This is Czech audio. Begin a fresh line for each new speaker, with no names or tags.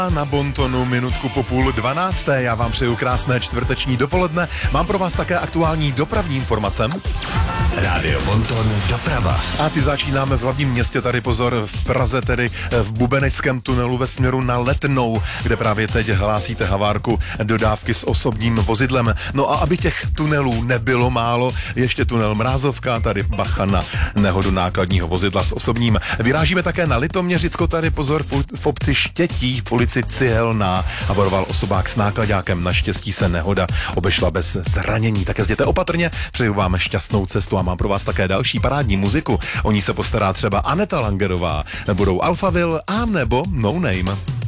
Na Bontonu minutku po 11:30. Já vám přeju krásné čtvrteční dopoledne. Mám pro vás také aktuální dopravní informace.
Rádio Bonton doprava.
A ty začínáme v hlavním městě, tady pozor, v Praze, tedy v Bubeneckém tunelu ve směru na Letnou, kde právě teď hlásíte havárku dodávky s osobním vozidlem. No a aby těch tunelů nebylo málo, ještě tunel Mrázovka, tady bacha na nehodu nákladního vozidla s osobním. Vyrážíme také na Litoměřicko, tady pozor, v obci Štětí, v ulici Cihelná, havoroval osobák s nákladákem. Naštěstí se nehoda obešla bez zranění. Tak jezděte opatrně, přeju vám šťastnou cestu a mám pro vás také další parádní muziku. O ní se postará třeba Aneta Langerová. Budou Alphaville a nebo No Name.